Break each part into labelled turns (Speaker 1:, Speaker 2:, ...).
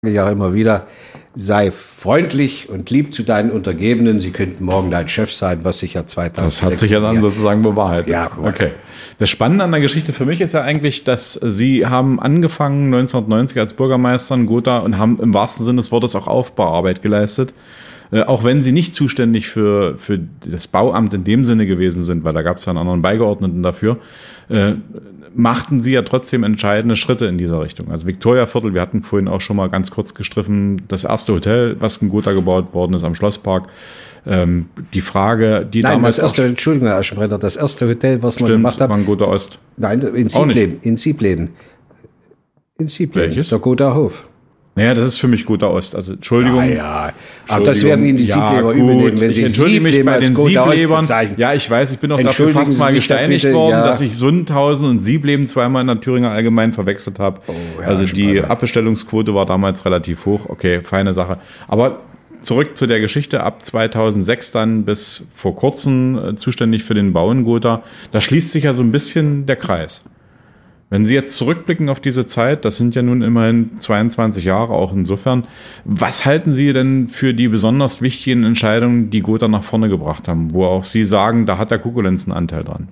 Speaker 1: ja immer wieder, sei freundlich und lieb zu deinen Untergebenen. Sie könnten morgen dein Chef sein, was sich ja 2006...
Speaker 2: Das hat sich ja dann sozusagen bewahrheitet.
Speaker 1: Ja,
Speaker 2: okay. Das Spannende an der Geschichte für mich ist ja eigentlich, dass Sie haben angefangen 1990 als Bürgermeister in Gotha und haben im wahrsten Sinne des Wortes auch Aufbauarbeit geleistet. Auch wenn Sie nicht zuständig für das Bauamt in dem Sinne gewesen sind, weil da gab es ja einen anderen Beigeordneten dafür, machten Sie ja trotzdem entscheidende Schritte in dieser Richtung. Also Viktoriaviertel, wir hatten vorhin auch schon mal ganz kurz gestriffen, das erste Hotel, was in Gotha gebaut worden ist am Schlosspark. Die Frage, die
Speaker 1: Nein,
Speaker 2: damals...
Speaker 1: Entschuldigung, Herr Aschenbrenner, das erste Hotel, was wir
Speaker 2: Stimmt,
Speaker 1: gemacht haben...
Speaker 2: war in Gotha Ost.
Speaker 1: Nein, in Siebleben. In Siebleben.
Speaker 2: Welches?
Speaker 1: Der Gotha Hof.
Speaker 2: Naja, das ist für mich Gotha Ost. Also Entschuldigung.
Speaker 1: Ja. Aber das werden Ihnen die Siebleber übernehmen, wenn Sie
Speaker 2: entschuldige mich bei den Sieblebern.
Speaker 1: bezeichnen.
Speaker 2: Ja, ich weiß, ich bin auch dafür fast mal gesteinigt worden, dass ich Sundhausen und Siebleben zweimal in der Thüringer Allgemein verwechselt habe. Also die Abbestellungsquote war damals relativ hoch. Okay, feine Sache. Aber zurück zu der Geschichte. Ab 2006 dann bis vor kurzem zuständig für den Bau in Gotha. Da schließt sich ja so ein bisschen der Kreis. Wenn Sie jetzt zurückblicken auf diese Zeit, das sind ja nun immerhin 22 Jahre auch insofern, was halten Sie denn für die besonders wichtigen Entscheidungen, die Gotha nach vorne gebracht haben, wo auch Sie sagen, da hat der Kukulenz einen Anteil dran?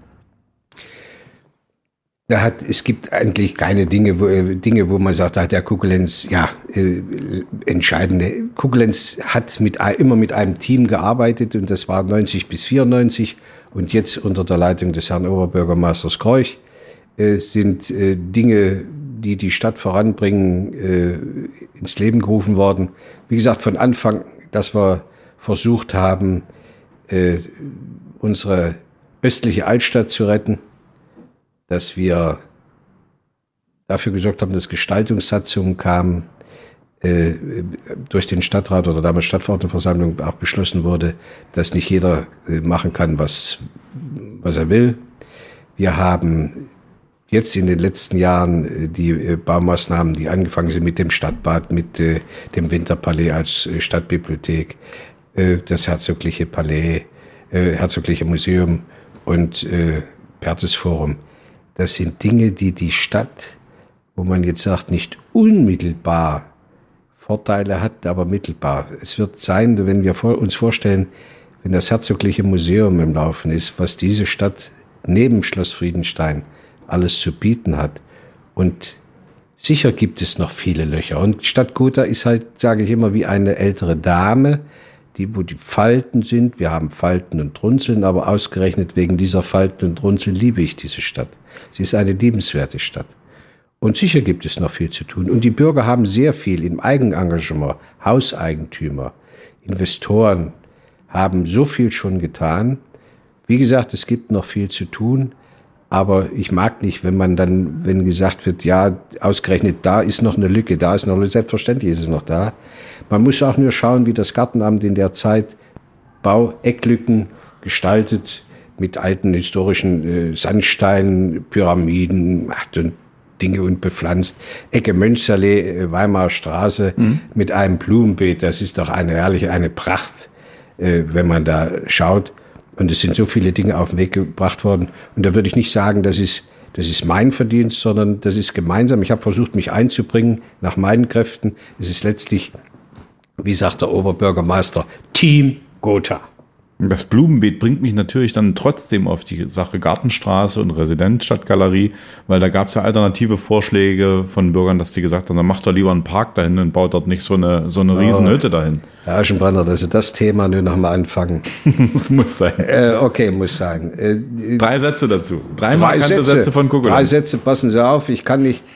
Speaker 1: Es gibt eigentlich keine Dinge, wo man sagt, da hat der Kukulenz, entscheidende. Kukulenz hat immer mit einem Team gearbeitet und das war 90 bis 94 und jetzt unter der Leitung des Herrn Oberbürgermeisters Kreuch sind Dinge, die die Stadt voranbringen, ins Leben gerufen worden. Wie gesagt, von Anfang, dass wir versucht haben, unsere östliche Altstadt zu retten, dass wir dafür gesorgt haben, dass Gestaltungssatzungen kamen, durch den Stadtrat oder damals Stadtverordnetenversammlung auch beschlossen wurde, dass nicht jeder machen kann, was er will. Wir haben jetzt in den letzten Jahren die Baumaßnahmen, die angefangen sind mit dem Stadtbad, mit dem Winterpalais als Stadtbibliothek, das Herzogliche Palais, Herzogliche Museum und Perthes-Forum. Das sind Dinge, die die Stadt, wo man jetzt sagt, nicht unmittelbar Vorteile hat, aber mittelbar. Es wird sein, wenn wir uns vorstellen, wenn das Herzogliche Museum im Laufen ist, was diese Stadt neben Schloss Friedenstein alles zu bieten hat. Und sicher gibt es noch viele Löcher. Und Stadt Gotha ist halt, sage ich immer, wie eine ältere Dame, wo die Falten sind. Wir haben Falten und Runzeln, aber ausgerechnet wegen dieser Falten und Runzeln liebe ich diese Stadt. Sie ist eine liebenswerte Stadt. Und sicher gibt es noch viel zu tun. Und die Bürger haben sehr viel im Eigenengagement. Hauseigentümer, Investoren haben so viel schon getan. Wie gesagt, es gibt noch viel zu tun. Aber ich mag nicht, wenn gesagt wird, ja, ausgerechnet da ist noch eine Lücke, da ist noch eine, selbstverständlich ist es noch da. Man muss auch nur schauen, wie das Gartenamt in der Zeit Bauecklücken gestaltet, mit alten historischen Sandsteinen, Pyramiden und Dinge und bepflanzt. Ecke Mönchsallee, Weimarer Straße mit einem Blumenbeet, das ist doch eine Pracht, wenn man da schaut. Und es sind so viele Dinge auf den Weg gebracht worden. Und da würde ich nicht sagen, das ist mein Verdienst, sondern das ist gemeinsam. Ich habe versucht, mich einzubringen nach meinen Kräften. Es ist letztlich, wie sagt der Oberbürgermeister, Team Gotha.
Speaker 2: Das Blumenbeet bringt mich natürlich dann trotzdem auf die Sache Gartenstraße und Residenzstadtgalerie, weil da gab es ja alternative Vorschläge von Bürgern, dass die gesagt haben, dann macht doch lieber einen Park dahin und baut dort nicht so eine Riesenhütte dahin.
Speaker 1: Herr Aschenbrenner, dass Sie das Thema nur noch mal anfangen.
Speaker 2: Das muss sein.
Speaker 1: Okay, muss sein.
Speaker 2: 3 Sätze dazu. 3 markante Sätze von Kukulenz.
Speaker 1: 3 Sätze, passen Sie auf. Ich kann nicht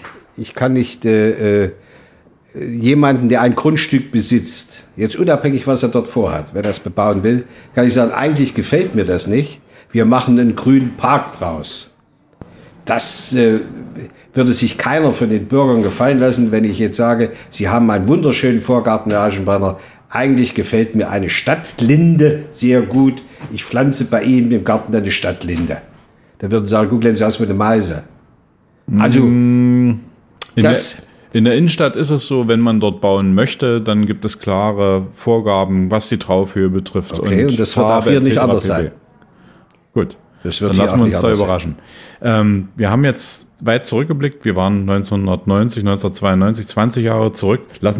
Speaker 1: jemanden, der ein Grundstück besitzt, jetzt unabhängig, was er dort vorhat, wer das bebauen will, kann ich sagen, eigentlich gefällt mir das nicht. Wir machen einen grünen Park draus. Das würde sich keiner von den Bürgern gefallen lassen, wenn ich jetzt sage, Sie haben einen wunderschönen Vorgarten, Herr Aschenbrenner. Eigentlich gefällt mir eine Stadtlinde sehr gut. Ich pflanze bei Ihnen im Garten eine Stadtlinde. Da würden Sie sagen, guck, Sie aus wie eine Meise. Also,
Speaker 2: in der Innenstadt ist es so, wenn man dort bauen möchte, dann gibt es klare Vorgaben, was die Traufhöhe betrifft.
Speaker 1: Okay, und das wird auch hier nicht anders sein.
Speaker 2: Gut. Dann lassen wir uns da überraschen. Wir haben jetzt weit zurückgeblickt. Wir waren 1990, 1992, 20 Jahre zurück. Lassen